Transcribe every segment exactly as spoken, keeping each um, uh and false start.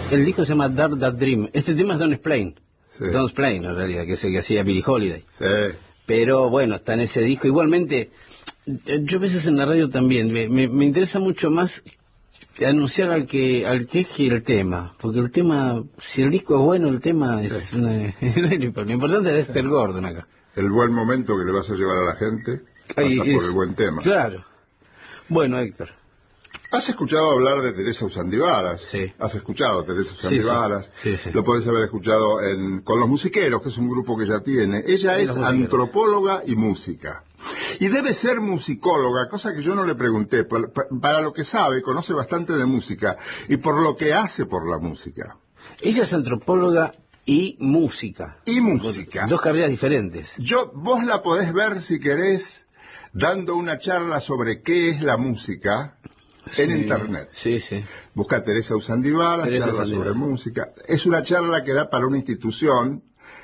El disco se llama Dark That Dream. Este tema es Don't Explain. Sí. Don't Explain, en realidad, que es el que hacía Billie Holiday. Sí. Pero bueno, está en ese disco. Igualmente, yo a veces en la radio también, me, me, me interesa mucho más anunciar al que al que es el tema. Porque el tema, si el disco es bueno, el tema es... Sí. Una, lo importante es Dexter Gordon acá. El buen momento que le vas a llevar a la gente pasa Ay, por es- el buen tema. Claro. Bueno, Héctor. ¿Has escuchado hablar de Teresa Usandivaras? Sí. ¿Has escuchado a Teresa Usandivaras? Sí, sí. Sí, sí. Lo podés haber escuchado en, con Los Musiqueros, que es un grupo que ya tiene. Ella Sí, es Los Musiqueros. antropóloga y música. Y debe ser musicóloga, cosa que yo no le pregunté. Para, para lo que sabe, conoce bastante de música. Y por lo que hace por la música. Ella es antropóloga y música. Y música. Dos carreras diferentes. Yo, vos la podés ver, si querés, dando una charla sobre qué es la música en Sí, internet. Sí, sí. Busca Teresa Usandivaras, Teresa charla Usandivaras. sobre música. Es una charla que da para una institución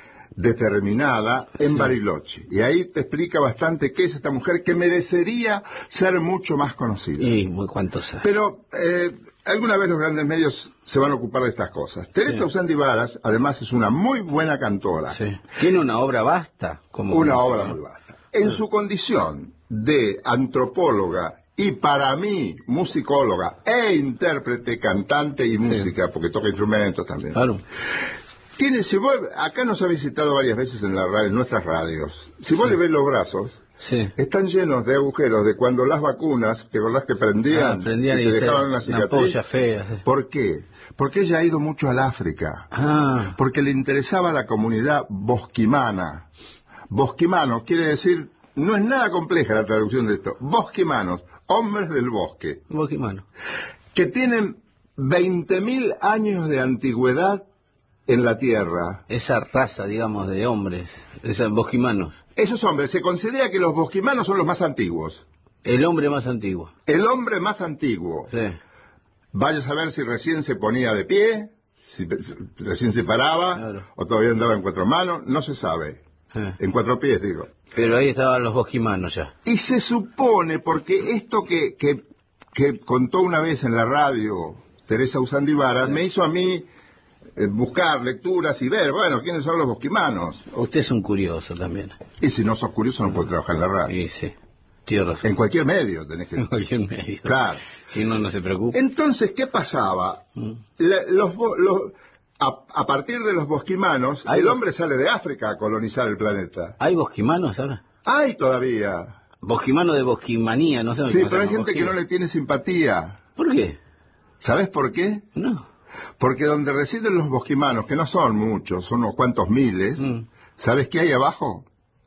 determinada en Sí. Bariloche. Y ahí te explica bastante qué es esta mujer que merecería ser mucho más conocida. Y muy cuánto sabe. Pero eh, alguna vez los grandes medios se van a ocupar de estas cosas. Teresa Sí. Usandivaras, además, es una muy buena cantora. Sí. Tiene una obra vasta. Como Una como- obra muy vasta. En su condición de antropóloga y para mí musicóloga e intérprete, cantante y música, porque toca instrumentos también. Claro. Tiene, si vos, acá nos ha visitado varias veces en la radio, en nuestras radios. Si vos Sí. le ves los brazos, Sí. están llenos de agujeros de cuando las vacunas, ¿te acordás que prendían, Ah, prendían y y te se- dejaban una una cicatriz? polla fea, sí. ¿Por qué? Porque ella ha ido mucho al África. Ah, Porque le interesaba la comunidad bosquimana. Bosquimano quiere decir, no es nada compleja la traducción de esto. Bosquimanos, hombres del bosque, vos qué mano. que tienen veinte mil años de antigüedad en la tierra. Esa raza, digamos, de hombres, esos bosquimanos. Esos hombres, se considera que los bosquimanos son los más antiguos. El hombre más antiguo. El hombre más antiguo. Sí. Vaya a saber si recién se ponía de pie, si recién se paraba, Claro. o todavía andaba en cuatro manos, no se sabe. Sí. En cuatro pies, digo. Pero ahí estaban los bosquimanos ya. Y se supone, porque esto que, que, que contó una vez en la radio Teresa Usandivaras, me hizo a mí eh, buscar lecturas y ver, bueno, quiénes son los bosquimanos. Usted es un curioso también. Y si no sos curioso no puedes trabajar en la radio. Sí, sí. Tiene razón. En cualquier medio tenés que... En cualquier medio. Claro. Si no, no se preocupe. Entonces, ¿qué pasaba? La- los, bo- los- a, a partir de los bosquimanos, Hay el bos- hombre sale de África a colonizar el planeta. ¿Hay bosquimanos ahora? Hay todavía. Bosquimano de bosquimanía, no sé. Sí, cómo se pero hay llama, gente que no bosquima. le tiene simpatía. ¿Por qué? ¿Sabes por qué? No. Porque donde residen los bosquimanos, que no son muchos, son unos cuantos miles, Mm. ¿sabes qué hay abajo?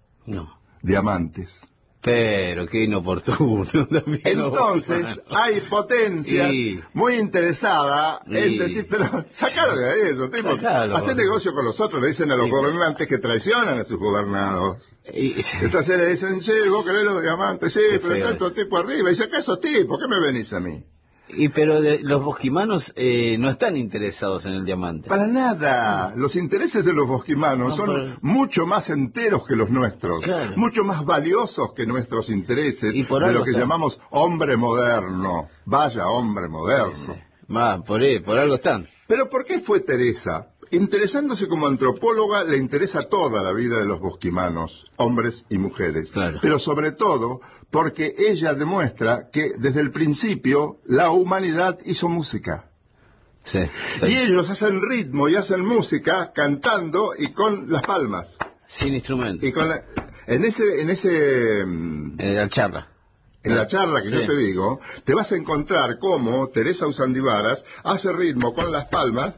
No. Diamantes. Pero qué inoportuno también. los Entonces, bosquimanos. hay potencias Y- muy interesadas en Y- decir, pero sacalo de ahí eso, tipo, Sacalo. hacer negocio con los otros, le dicen a los Sí. gobernantes que traicionan a sus gobernados. Y- Entonces le dicen, che, vos querés los diamantes, sí, Qué pero feo tanto tipo arriba, y dice, ¿qué esos tipos? ¿Qué me venís a mí? Y pero de- los bosquimanos eh, no están interesados en el diamante. Para nada. Los intereses de los bosquimanos No, son pero- mucho más enteros que los nuestros, Claro. mucho más valiosos que nuestros intereses Y por de algo lo que están. llamamos hombre moderno. Vaya hombre moderno. Sí. Va, por, ahí, por algo están. Pero ¿por qué fue Teresa? Interesándose como antropóloga, le interesa toda la vida de los bosquimanos, hombres y mujeres. Claro. Pero sobre todo porque ella demuestra que desde el principio la humanidad hizo música. Sí. Y ellos hacen ritmo y hacen música cantando y con las palmas. Sin instrumento. Y con la- en ese, en ese, mm, En la charla. en la charla que Sí. yo te digo, te vas a encontrar cómo Teresa Usandivaras hace ritmo con las palmas.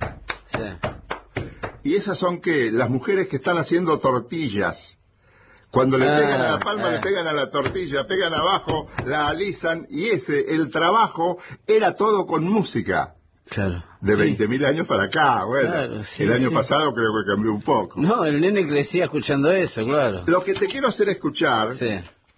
Sí. Y esas son que las mujeres que están haciendo tortillas. Cuando le Ah, pegan a la palma, ah. le pegan a la tortilla, pegan abajo, la alisan, y ese, el trabajo, era todo con música. Claro. De Sí. veinte mil años para acá, bueno. Claro, sí, el año sí. pasado creo que cambió un poco. No, el nene crecía escuchando eso, claro. Lo que te quiero hacer escuchar Sí.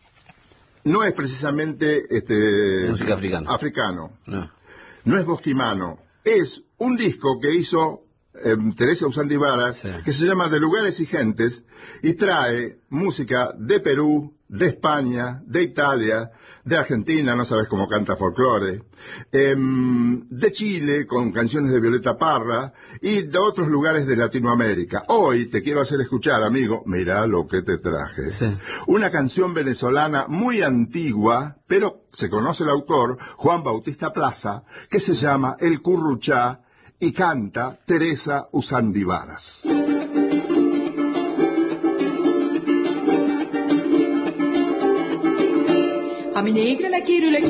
no es precisamente este Música africana. africano, No. no es bosquimano, es un disco que hizo eh, Teresa Usandi Varas, sí. que se llama De Lugares y Gentes, y trae música de Perú, de España, de Italia, de Argentina, no sabes cómo canta folclore, eh, de Chile, con canciones de Violeta Parra, y de otros lugares de Latinoamérica. Hoy te quiero hacer escuchar, amigo, mirá lo que te traje. Sí. Una canción venezolana muy antigua, pero se conoce el autor, Juan Bautista Plaza, que se llama El Curruchá, y canta Teresa Usandi Varas. A mi negra la quiero y la quiero